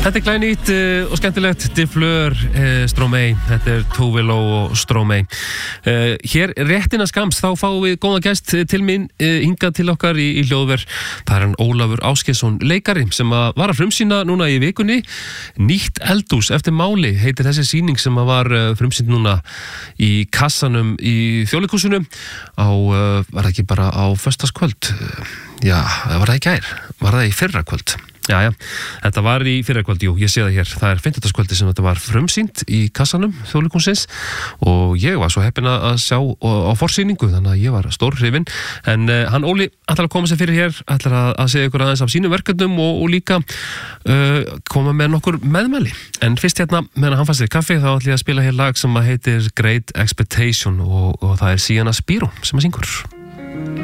Þetta glænýtt og skemmtilegt Diffleur, Stromae, þetta Tove Lo og Stromae. Hér réttina skamst þá fáum við góða gest til mín hingað til okkar í hljóðver. Það hann Ólafur Ásgeirsson leikari sem var að frumsýna núna í vikunni. Nýtt eldhús eftir máli heitir þessi sýning sem var frumsýnd núna í kassanum í Þjóðleikhúsinu á, var það ekki bara á föstudagskvöld? Já, var það í gær? Var það í fyrrakvöld? Já, þetta var í fyrrakvöld, jú, ég sé það hér. Það fimmtudagskvöldi sem þetta var frumsýnt í kassanum Þjóðleikhússins og ég var svo heppinn að sjá á forsýningu, þannig að ég var stór hrifinn. En hann Óli ætlar að koma sér fyrir hér, ætlar að segja ykkur aðeins af sínum verkefnum og líka koma með nokkur meðmæli. En fyrst hérna, meðan hann fær sér kaffi, þá ætla ég að spila hér lag sem heitir Great Expectation og það Sienna Spiro sem syngur.